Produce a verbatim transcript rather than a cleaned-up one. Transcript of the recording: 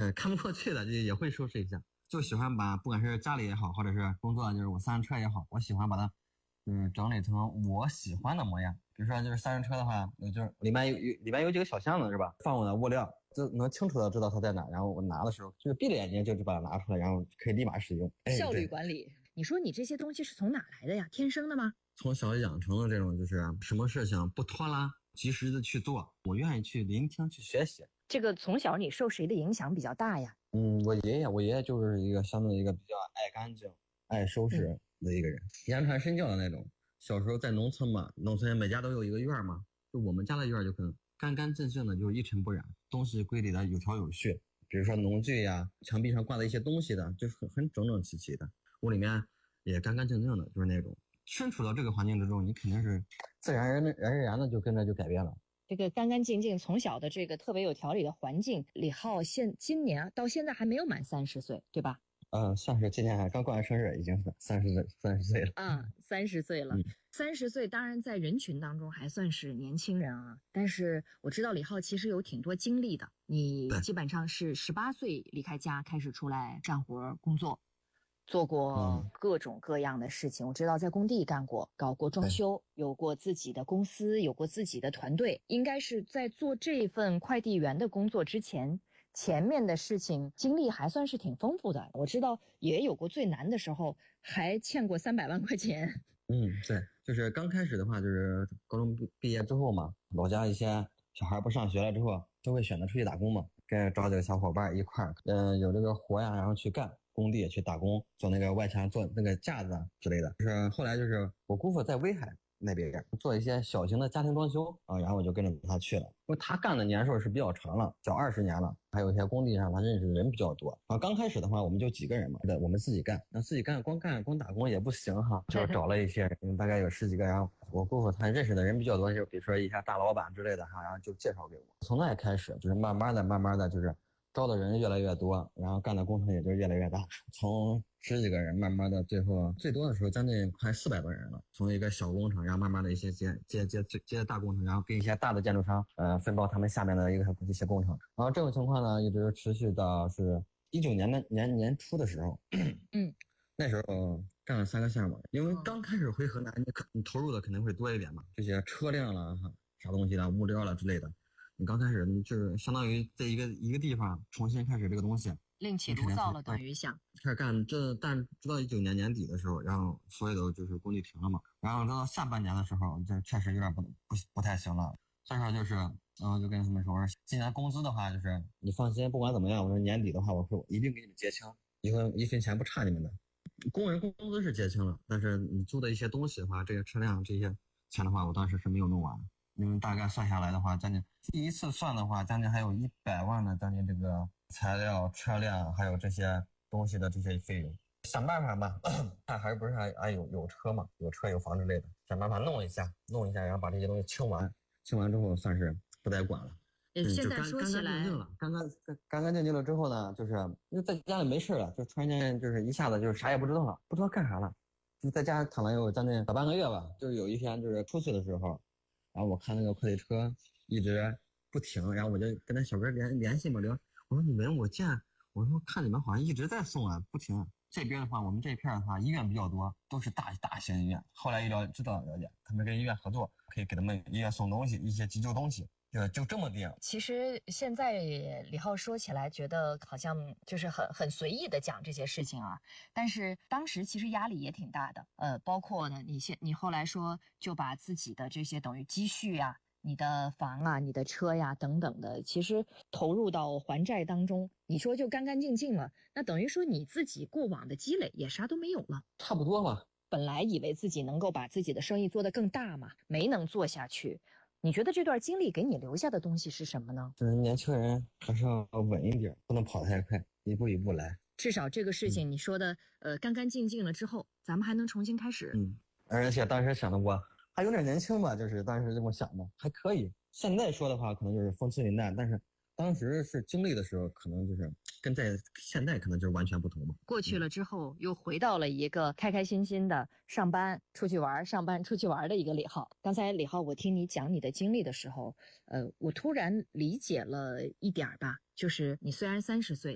呃看不过去的，就也会收拾一下。就喜欢把不管是家里也好，或者是工作就是我三轮车也好，我喜欢把它就是整理成我喜欢的模样。比如说就是三轮车的话，就是里面有里面有几个小箱子是吧？放我的物料，就能清楚的知道它在哪，然后我拿的时候就是闭着眼睛就把它拿出来，然后可以立马使用。 效率管理，你说你这些东西是从哪来的呀？天生的吗？ 从小养成的这种，就是什么事情不拖拉，及时的去做，我愿意去聆听去学习。 这个从小你受谁的影响比较大呀？ 嗯，我爷爷，我爷爷就是一个相对一个比较爱干净、爱收拾的一个人，言传身教的那种。小时候在农村嘛，农村每家都有一个院嘛，就我们家的院就可能干干净净的，就是一尘不染，东西归理的有条有序。比如说农具呀，墙壁上挂的一些东西的，就是很很整整齐齐的，屋里面也干干净净的，就是那种。身处到这个环境之中，你肯定是自然而然而然的就跟着就改变了。 这个干干净净，从小的这个特别有条理的环境，李浩现今年到现在还没有满三十岁，对吧？ 嗯，算是今年还刚过完生日，已经三十三十岁了。 啊，三十岁了。 嗯， 三十岁当然在人群当中还算是年轻人啊，但是我知道李浩其实有挺多经历的。你基本上是十八岁离开家开始出来干活工作，做过各种各样的事情。嗯、我知道在工地干过，搞过装修，有过自己的公司，有过自己的团队。应该是在做这份快递员的工作之前，前面的事情经历还算是挺丰富的。我知道也有过最难的时候，还欠过三百万块钱。 嗯，对，就是刚开始的话，就是高中毕业之后嘛，老家一些小孩不上学了之后，都会选择出去打工嘛，跟找几个小伙伴一块儿，嗯、呃，有这个活呀，然后去干。工地去打工，做那个外墙，做那个架子之类的。就是后来就是我姑父在威海那边做一些小型的家庭装修啊，然后我就跟着他去了。因为他干的年数是比较长了，小二十年了，还有一些工地上他认识的人比较多啊。刚开始的话我们就几个人嘛，对，我们自己干，那自己干光干光打工也不行哈，就找了一些人，大概有十几个，然后我姑父他认识的人比较多，就比如说一下大老板之类的哈，然后就介绍给我。从那开始就是慢慢的慢慢的就是招的人越来越多，然后干的工程也就越来越大，从十几个人慢慢的最后最多的时候将近快四百个人了。从一个小工程，然后慢慢的一些接接接接大工程，然后跟一些大的建筑商呃分包他们下面的一个一些工程。然后这种情况呢一直持续到是一九年的年年初的时候，嗯，那时候干了三个项目，因为刚开始回河南，你可你投入的肯定会多一点嘛，这些车辆了啥东西了物料了之类的。你刚开始你就是相当于在一个一个地方重新开始这个东西， 另起炉灶了，等于想开始干这，但直到一九年年底的时候，然后所有的就是工地停了嘛，然后到下半年的时候，这确实有点不不不太行了。所以说就是，然后就跟他们说，我说今年工资的话，就是你放心，不管怎么样，我说年底的话，我说我一定给你们结清，以后一分钱不差你们的。工人工资是结清了，但是你租的一些东西的话，这些车辆这些钱的话，我当时是没有弄完。因为大概算下来的话，将近第一次算的话，将近还有一百万的将近这个材料、车辆还有这些东西的这些费用。想办法吧，看还是不是还还有有车嘛，有车有房之类的，想办法弄一下，弄一下，然后把这些东西清完，清完之后算是不再管了。 嗯，现在说起来， 干干干干净净了之后呢，就是因为在家里没事了，就突然间就是一下子就是啥也不知道了，不知道干啥了，就在家躺了有将近小半个月吧。就是有一天就是出去的时候。然后我看那个快递车一直不停，然后我就跟那小哥联联系嘛聊，我说你们我见，我说看你们好像一直在送啊，不停。这边的话，我们这片的话医院比较多，都是大大型医院。后来一了知道了解，他们跟医院合作，可以给他们医院送东西，一些急救东西。就就这么定。 其实现在李浩说起来，觉得好像就是很很随意的讲这些事情啊，但是当时其实压力也挺大的。呃，包括呢，你现你后来说就把自己的这些等于积蓄啊、你的房啊、你的车呀等等的，其实投入到还债当中。你说就干干净净了，那等于说你自己过往的积累也啥都没有了。 差不多吧。 本来以为自己能够把自己的生意做得更大嘛，没能做下去。你觉得这段经历给你留下的东西是什么呢？ 就是年轻人还是要稳一点，不能跑太快，一步一步来。 至少这个事情你说的、嗯、呃干干净净了之后，咱们还能重新开始。 嗯，而且当时想的我还有点年轻吧，就是当时这么想的，还可以。现在说的话可能就是风轻云淡，但是当时是经历的时候，可能就是跟在现在可能就是完全不同嘛。 过去了之后，又回到了一个开开心心的上班、出去玩、上班、出去玩的一个李浩。刚才李浩，我听你讲你的经历的时候，呃，我突然理解了一点吧，就是你虽然三十岁。